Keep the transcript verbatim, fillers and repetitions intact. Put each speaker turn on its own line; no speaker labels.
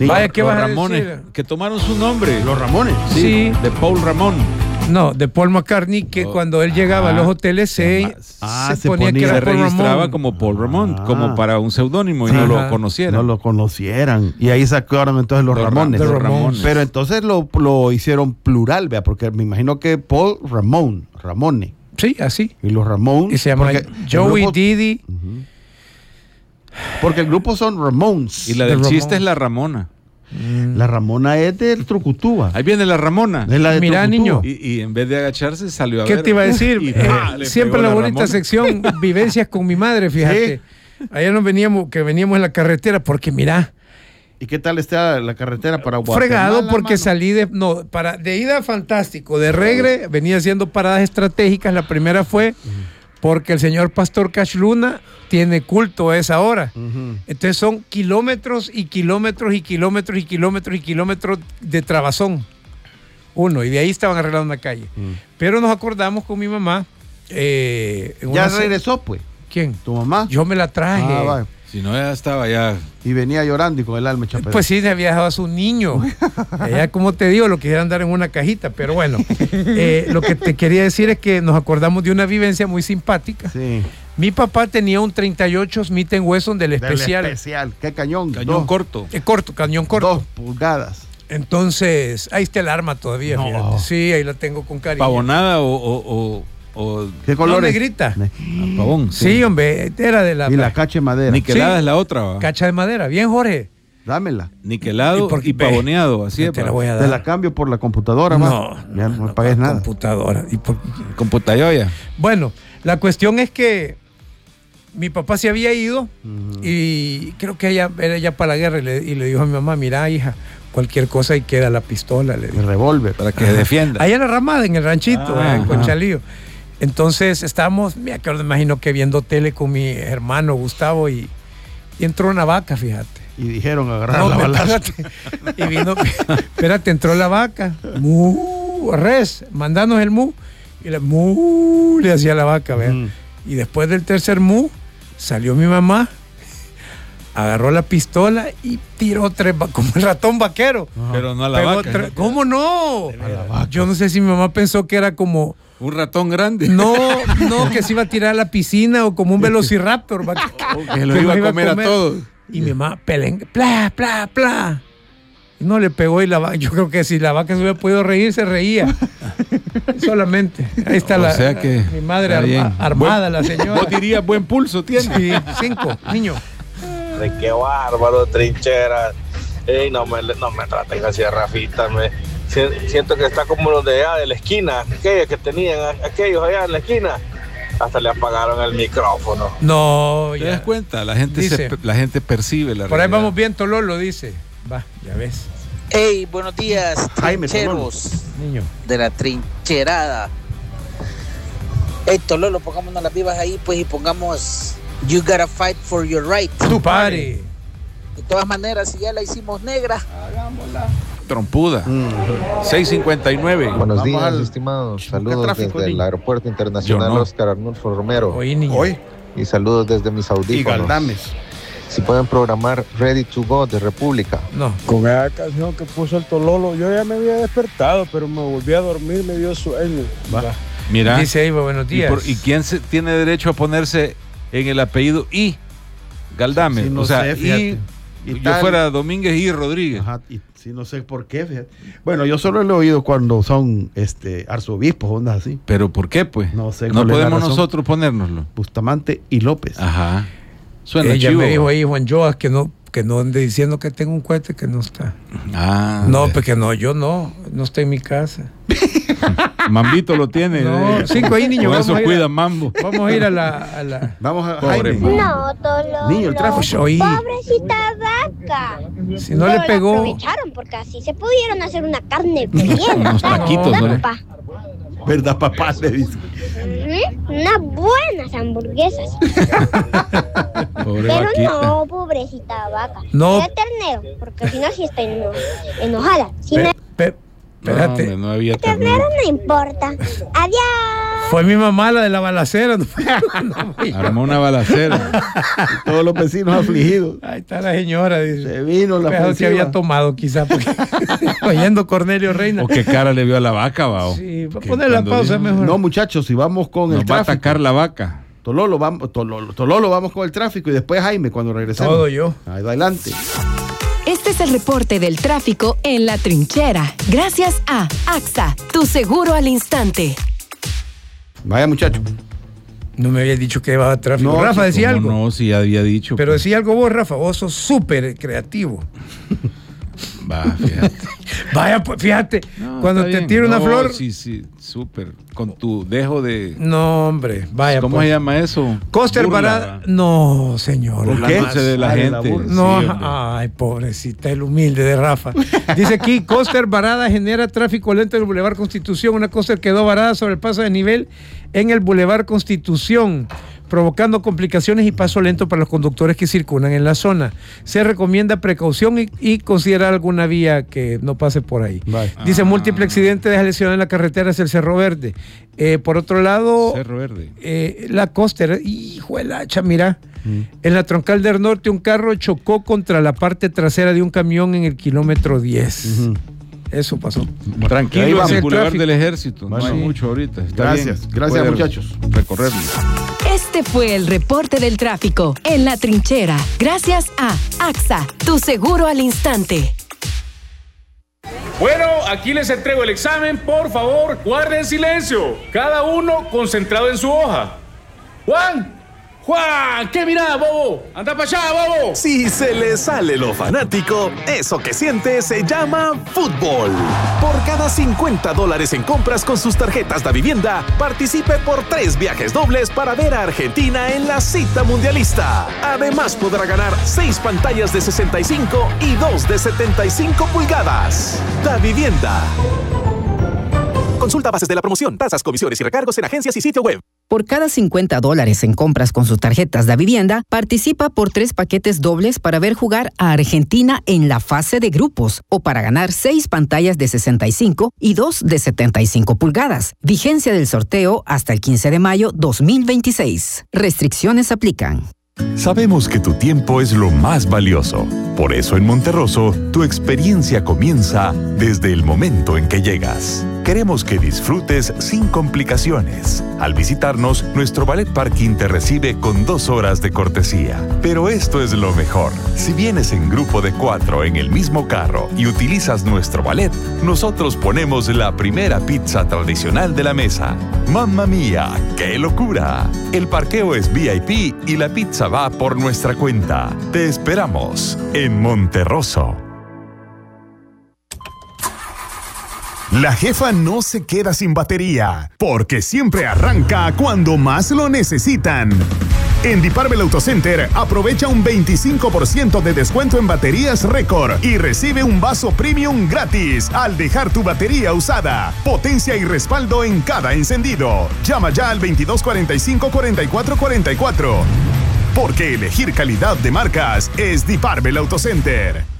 Vaya, ¿qué
los
vas a
Ramones,
decir?
que tomaron su nombre.
Los Ramones.
Sí,
Sí.
de Paul Ramón.
No, de Paul McCartney, que
Oh.
cuando él llegaba
Ah,
a los hoteles se,
se llama-
ah,
se
se
ponía,
ponía-
que
Se
era Paul
registraba
Ramón.
como Paul Ramón,
Ah.
como para un seudónimo y
Sí.
no lo
Ajá.
conocieran.
No lo conocieran. Y ahí sacaron entonces los,
Los
Ramones.
Ra-
los
los
Ramones.
Pero entonces lo, lo hicieron plural, vea, porque me imagino que Paul Ramón, Ramone.
Sí, así.
Y los Ramón.
Y se llama
porque el
Joey,
grupo-
Didi.
Ujú. Porque el grupo son Ramones.
Y la
de
del
Ramón.
chiste es la Ramona.
La Ramona es del Trucutúa.
Ahí viene la Ramona.
Es la de
Mira,
Trucutúa.
niño.
Y, y en vez de agacharse salió a
¿Qué
ver.
te iba a decir?
Y,
Eh,
¡ah! le
siempre
pegó
la bonita
Ramona.
sección, vivencias con mi madre, fíjate. Allá nos veníamos, que veníamos en la carretera, porque mira,
¿Y qué tal está la carretera para Guatemala?
fregado porque
mano?
salí de, no, para, de ida fantástico, de regre venía haciendo paradas estratégicas. La primera fue porque el señor Pastor Cash Luna tiene culto a esa hora.
Ujú.
Entonces son kilómetros y kilómetros y kilómetros y kilómetros y kilómetros de trabazón. Uno, y de ahí estaban arreglando una calle.
Mm.
Pero nos acordamos con mi mamá. eh, en
Ya
una ce-
regresó, pues.
¿Quién?
¿Tu mamá?
Yo me la traje.
Ah, vaya.
Si no, ya estaba ya.
Y venía llorando y con el alma hecha pedazos.
Pues sí, se había dejado a su niño. Ella, como te digo, lo quisiera andar en una cajita, pero bueno. eh, lo que te quería decir es que nos acordamos de una vivencia muy simpática.
Sí.
Mi papá tenía un treinta y ocho Smith and Wesson del
Del
especial.
especial. ¿Qué cañón?
Cañón
Dos-
corto.
Eh, corto, cañón corto.
Dos pulgadas.
Entonces, ahí está el arma todavía,
No.
fíjate. Sí, ahí la tengo con cariño.
Pavonada o, o, o, o
¿Qué color
No,
es?
negrita.
Ne-
ah, pavón.
Sí, hombre, era de la,
Y la cacha de madera.
Niquelada
Sí.
es la otra, ¿va?
cacha de madera. Bien, Jorge.
Dámela.
Niquelado
¿Y por qué?
y pavoneado, así
Yo
es.
te la
pa.
voy a dar.
Te la cambio por la computadora,
No,
ma. Ya no me
no,
pagues
la
nada.
computadora. ¿Y por-
Computayoya.
Bueno, la cuestión es que mi papá se había ido
Ujú.
y creo que ella era ya para la guerra y le, y le dijo a mi mamá, mira, hija, cualquier cosa y queda la pistola. Le dijo.
El revólver.
Para que se defienda.
Allá en la ramada, en el ranchito,
Ah,
eh, en
ajá.
Conchalío. Entonces estábamos, me acuerdo, imagino que viendo tele con mi hermano Gustavo y, y entró una vaca, fíjate.
Y dijeron agarrar
No,
la
me-
balazo.
espérate. Y vino, espérate, entró la vaca. Mu, res, mandanos el mu. Y le mu le hacía la vaca, ¿ver?
Mm.
Y después del tercer mu, salió mi mamá, agarró la pistola y tiró tres, va- como el ratón vaquero.
Pero no a la
Pegó
vaca.
tres- ¿Cómo no?
A la vaca.
Yo no sé si mi mamá pensó que era como,
Un ratón grande.
no, no, que se iba a tirar a la piscina o como un velociraptor. va,
Que lo
que
iba
nos
a comer a todos.
Y mi mamá, pelengue, pla, pla, pla. Y no le pegó y la vaca, yo creo que si la vaca se hubiera podido reír, se reía. Solamente. Ahí está
O
la,
sea que
mi madre
está
arma-
bien.
armada,
Buen-
la señora.
Vos dirías buen pulso tiene.
Sí, cinco, niño.
De qué bárbaro, trincheras. Ey, no me, no me traten así a Rafita. Me, si- siento que está como los de allá de la esquina, aquellos que tenían, a- aquellos allá en la esquina. Hasta le apagaron el micrófono.
No,
¿Te
ya.
das cuenta? La gente,
Dice.
se- la gente percibe la
Por ahí
realidad.
vamos bien, Tololo, dice. Va, ya ves,
Hey, buenos días,
Jaime
trincheros
niño.
de la trincherada. Hey, Tololo, pongámonos las vivas ahí, pues, y pongamos You Gotta Fight for Your Right.
Tu padre.
De todas maneras, si ya la hicimos negra,
Trompuda.
Mm.
seis cincuenta y nueve.
Buenos
Vamos
días,
al-
estimados.
busca
Saludos
tráfico,
desde el
niño.
Aeropuerto Internacional
Yo no.
Oscar Arnulfo Romero.
Oye, niño.
Hoy.
Y saludos desde mis
Y
audífonos.
Galdames.
Si pueden programar Ready to Go de República.
No.
Con esa canción que puso el Tololo, yo ya me había despertado, pero me volví a dormir, me dio sueño.
Va.
Mira.
Dice ahí, buenos
¿Y,
días.
por- y quién se, tiene derecho a ponerse en el apellido I? Galdames.
Sí, no
o sea,
sé, fíjate.
I,
Y
yo
tal.
fuera Domínguez y Rodríguez.
Ajá, y sí, no sé por qué. Fíjate. Bueno, yo solo lo he oído cuando son este arzobispos, ondas así.
¿Pero por qué, pues?
No sé
No
cuál es la
podemos
razón.
nosotros ponérnoslo.
Bustamante y López.
Ajá. Suena
Ella
chivo.
me dijo ahí, Juan Joas, que no, que no ande diciendo que tengo un cohete que no está.
Ah.
No, porque no, yo no, no está en mi casa.
Mambito lo tiene.
No,
eh.
cinco ahí, niño,
Por
vamos
eso
a ir a-
cuida Mambo.
Vamos a ir a la... A la...
Vamos a
Pobre
Jaime.
man.
No, Tolo.
Niño, el tráfico.
Pues, oí,
Pobrecita vaca.
si no le
Pero
pegó...
la aprovecharon porque así se pudieron hacer una carne bien.
Unos taquitos,
¿verdad,
¿no?
papá?
¿Verdad, papá? Le dice.
Ujú, unas buenas hamburguesas.
Pobre
Pero
vaquita.
no, pobrecita vaca.
No.
Era ternero, porque si no, sí está eno- enojada. Si no,
Pe- pe-
No,
espérate.
hombre, no había
ternero
ternero.
no importa. Adiós.
Fue mi mamá la de la balacera. No, no,
Armó una balacera.
Y todos los vecinos afligidos.
Ahí está la señora, dice.
Se vino la
Pero que
ofensiva.
había tomado quizá, porque oyendo Cornelio Reina.
¿O qué cara le vio a la vaca, bao?
Sí, va a
Que
poner la
cuando
pausa
dijo,
mejor.
No, muchachos, si vamos con
Nos
el
va a
tráfico.
atacar la vaca.
Tololo, vamos, Tololo, Tololo, vamos con el tráfico y después Jaime cuando regresemos.
Todo yo.
Adelante.
Este es el reporte del tráfico en La Trinchera. Gracias a AXA, tu seguro al instante.
Vaya, muchachos.
No me habías dicho que iba a tráfico.
No,
Rafa, decía
¿Cómo
algo.
No, sí, ya había dicho.
Pero
pues.
decía algo vos, Rafa. Vos sos súper creativo.
Va, fíjate.
Vaya, pues fíjate.
No,
cuando
está
te
bien.
tiro una
No,
flor.
Sí, sí, súper. Con tu dejo de.
No, hombre. Vaya,
¿Cómo
pues.
se llama eso?
Coster
Burla,
Barada.
¿va?
No, señor.
Burlándose de la
Sale la
gente.
burla.
No,
Sí, hombre.
ay, pobrecita, el humilde de Rafa. Dice aquí, Coster varada genera tráfico lento en el Boulevard Constitución. Una Coster quedó varada sobre el paso de nivel en el Boulevard Constitución, provocando complicaciones y paso lento para los conductores que circulan en la zona. Se recomienda precaución y, y considerar alguna vía que no pase por ahí.
Bye.
Dice,
Ah.
múltiple accidente deja lesiones en la carretera hacia el Cerro Verde. Eh, por otro lado,
Cerro Verde.
eh, la Coster, hijo de la hacha, mira.
Mm.
En la troncal del norte, un carro chocó contra la parte trasera de un camión en el kilómetro diez.
Ujú.
Eso pasó.
Ahí
Tranquilo, en
vamos.
el
El
Boulevard
tráfico.
del Ejército.
Bueno,
no hay
sí.
mucho ahorita. Está
Gracias,
bien.
gracias,
Puede
muchachos.
Recorrerlo.
Este fue el reporte del tráfico en La Trinchera. Gracias a AXA, tu seguro al instante.
Bueno, aquí les entrego el examen. Por favor, guarden silencio. Cada uno concentrado en su hoja. Juan, Juan, ¿qué mirada, bobo? Anda para allá, bobo.
Si se le sale lo fanático, eso que siente se llama fútbol. Por cada cincuenta dólares en compras con sus tarjetas de vivienda, participe por tres viajes dobles para ver a Argentina en la cita mundialista. Además podrá ganar seis pantallas de sesenta y cinco y dos de setenta y cinco pulgadas. Da Vivienda. Consulta bases de la promoción, tasas, comisiones y recargos en agencias y sitio web.
Por cada cincuenta dólares en compras con sus tarjetas de vivienda, participa por tres paquetes dobles para ver jugar a Argentina en la fase de grupos o para ganar seis pantallas de sesenta y cinco y dos de setenta y cinco pulgadas. Vigencia del sorteo hasta el quince de mayo dos mil veintiséis. Restricciones aplican.
Sabemos que tu tiempo es lo más valioso. Por eso en Monterroso, tu experiencia comienza desde el momento en que llegas. Queremos que disfrutes sin complicaciones. Al visitarnos, nuestro ballet parking te recibe con dos horas de cortesía. Pero esto es lo mejor. Si vienes en grupo de cuatro en el mismo carro y utilizas nuestro ballet, nosotros ponemos la primera pizza tradicional de la mesa. ¡Mamma mía! ¡Qué locura! El parqueo es V I P y la pizza va por nuestra cuenta. Te esperamos en Monterroso.
La jefa no se queda sin batería, porque siempre arranca cuando más lo necesitan. En Diparvel Auto Center, aprovecha un veinticinco por ciento de descuento en baterías récord y recibe un vaso premium gratis al dejar tu batería usada. Potencia y respaldo en cada encendido. Llama ya al veintidós cuarenta y cinco cuarenta y cuatro cuarenta y cuatro. Porque elegir calidad de marcas es Diparvel Auto Center.